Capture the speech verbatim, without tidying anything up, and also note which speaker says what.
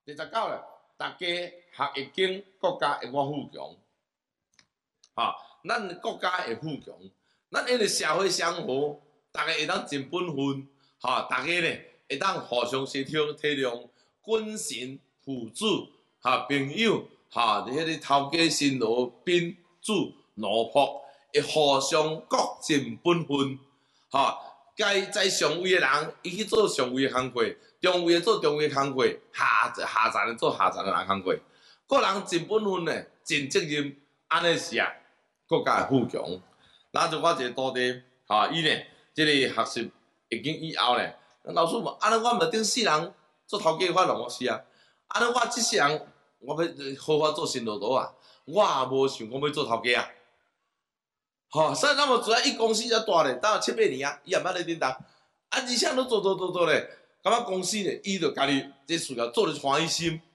Speaker 1: 第十九咧，大家学会经国家会我富强，哈，咱国家会富强，咱因为社会相和，大家会当尽本分，哈，大家咧会当互相协调体谅，君臣父子，哈，朋友，哈，迄个头家新罗宾主奴仆，会互相各尽本分，哈。该在上位的人，伊去做上位的工课；中位的做中位的工课；下下层的做下层的人工课。个人尽本分呢，尽责任，安尼是啊，国家会富强。那就我一个徒弟，哈，伊呢，即、这个学习已经以后呢，老师问，安尼我毋着顶世人做头家发咯？我是啊，安尼我即世人，我要好好做新老道啊，我也无想讲要做头家啊。吼、哦，所以咱无做啊，伊公司遮大咧，等七八年啊，伊也毋捌咧叮当，啊，而且都做做做做咧，感觉公司咧，伊着家己这事业做咧欢喜心。